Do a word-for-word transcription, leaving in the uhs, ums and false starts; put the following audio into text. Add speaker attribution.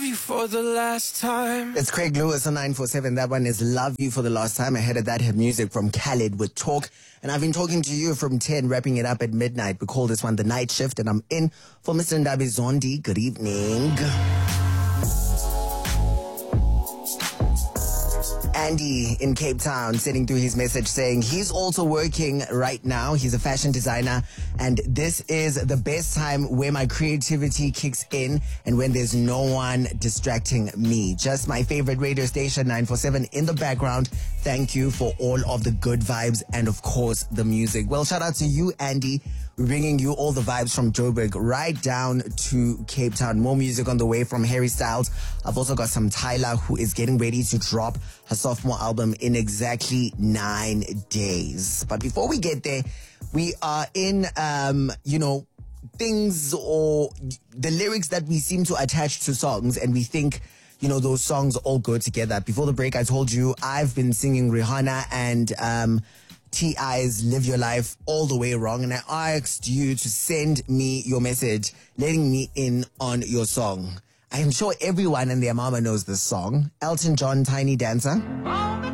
Speaker 1: you for the last time.
Speaker 2: It's Craig Lewis on nine four seven. That one is Love You for the Last Time. Ahead of that, had music from Khaled with Talk. And I've been talking to you from ten, wrapping it up at midnight. We call this one The Night Shift, and I'm in for Mister Ndabi Zondi. Good evening. Andy in Cape Town sending through his message saying he's also working right now. He's a fashion designer, and this is the best time where my creativity kicks in and when there's no one distracting me. Just my favorite radio station, nine four seven, in the background. Thank you for all of the good vibes and, of course, the music. Well, shout out to you, Andy. We're bringing you all the vibes from Joburg right down to Cape Town. More music on the way from Harry Styles. I've also got some Tyler, who is getting ready to drop her sophomore album in exactly nine days. But before we get there, we are in, um, you know, things or the lyrics that we seem to attach to songs, and we think, you know, those songs all go together. Before the break, I told you I've been singing Rihanna and um, T I's Live Your Life all the way wrong, and I asked you to send me your message letting me in on your song. I am sure everyone and their mama knows this song. Elton John, Tiny Dancer.